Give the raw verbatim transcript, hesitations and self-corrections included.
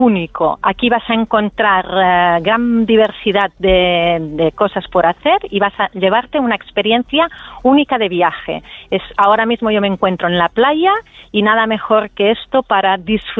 único. Aquí vas a encontrar uh, gran diversidad de, de cosas por hacer y vas a llevarte una experiencia única de viaje. Es, ahora mismo yo me encuentro en la playa y nada mejor que esto para disfrutar